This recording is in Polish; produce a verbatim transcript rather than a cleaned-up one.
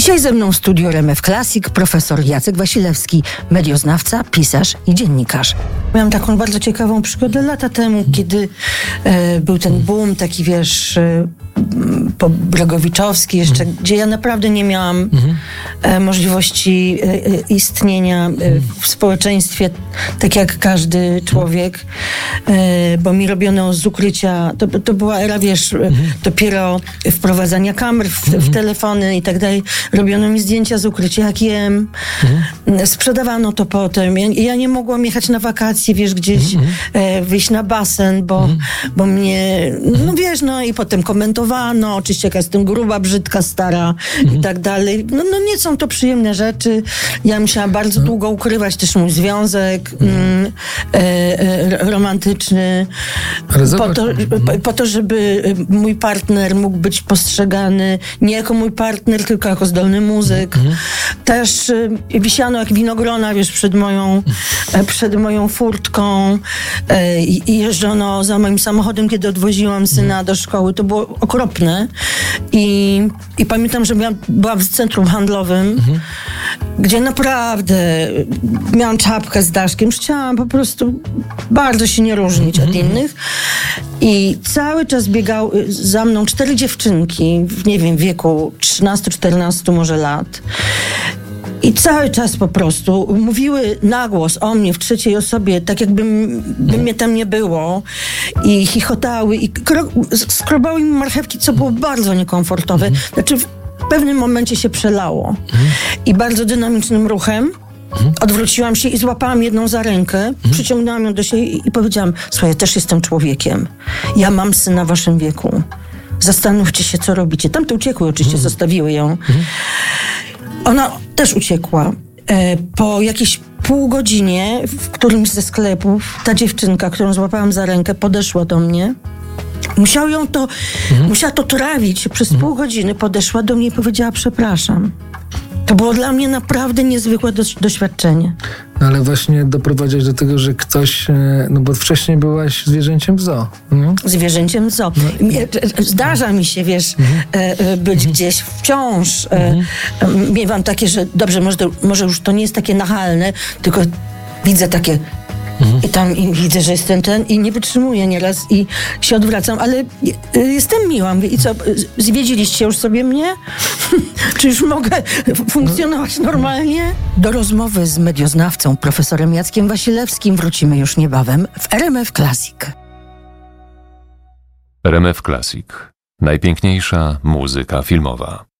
Dzisiaj ze mną w studiu R M F Classic profesor Jacek Wasilewski, medioznawca, pisarz i dziennikarz. Miałam taką bardzo ciekawą przygodę lata temu, kiedy e, był ten boom, taki wiesz, e, po Bregowiczowski jeszcze, mhm. gdzie ja naprawdę nie miałam mhm. e, możliwości e, istnienia e, w społeczeństwie tak jak każdy człowiek, e, bo mi robiono z ukrycia, to, to była era, wiesz, mhm. dopiero wprowadzania kamer w, w telefony i tak dalej. Robiono mi zdjęcia z ukrycia, jak jem. Mhm. Sprzedawano to potem. Ja, ja nie mogłam jechać na wakacje, wiesz, gdzieś mhm. e, wyjść na basen, bo, mhm. bo mnie, no wiesz, no i potem komentowano, oczywiście jaka jestem gruba, brzydka, stara mhm. i tak dalej. No, no nie są to przyjemne rzeczy. Ja musiałam bardzo mhm. długo ukrywać też mój związek mhm. e, e, romantyczny. Po to, po, po to, żeby mój partner mógł być postrzegany nie jako mój partner, tylko jako zdolny muzyk. Mhm. Też y, wisiano jak winogrona, wiesz, przed moją, e, przed moją furtką e, i jeżdżono za moim samochodem, kiedy odwoziłam syna mhm. do szkoły. To było okropne. I, i pamiętam, że miałam, byłam w centrum handlowym, mhm. gdzie naprawdę miałam czapkę z daszkiem. Chciałam po prostu bardzo się nie różnić mhm. od innych. I cały czas biegały za mną cztery dziewczynki w, nie wiem, wieku trzynastu czternastu może lat. I cały czas po prostu mówiły na głos o mnie w trzeciej osobie, tak jakby by mnie tam nie było. I chichotały i skrobały mi marchewki, co było bardzo niekomfortowe. Znaczy w pewnym momencie się przelało. I bardzo dynamicznym ruchem odwróciłam się i złapałam jedną za rękę, mhm. przyciągnęłam ją do siebie i, i powiedziałam: słuchaj, ja też jestem człowiekiem. Ja mam syna w waszym wieku. Zastanówcie się, co robicie. Tamte uciekły oczywiście, mhm. zostawiły ją. Mhm. Ona też uciekła. E, po jakiejś pół godzinie w którymś ze sklepów ta dziewczynka, którą złapałam za rękę, podeszła do mnie. Musiał ją to, mhm. musiała to trawić. Przez mhm. pół godziny podeszła do mnie i powiedziała: przepraszam. To było dla mnie naprawdę niezwykłe doś- doświadczenie. No ale właśnie doprowadzić do tego, że ktoś, no bo wcześniej byłaś zwierzęciem w zoo. No? Zwierzęciem w zoo. No. Zdarza mi się, wiesz, mhm. być mhm. gdzieś wciąż. Mhm. Miewam takie, że dobrze, może, to, może już to nie jest takie nachalne, tylko widzę takie Mhm. I tam i widzę, że jestem ten i nie wytrzymuję nieraz i się odwracam, ale jestem miła. Mówię, i co, zwiedziliście już sobie mnie? Czy już mogę funkcjonować normalnie? Do rozmowy z medioznawcą, profesorem Jackiem Wasilewskim wrócimy już niebawem w R M F Classic. R M F Classic. Najpiękniejsza muzyka filmowa.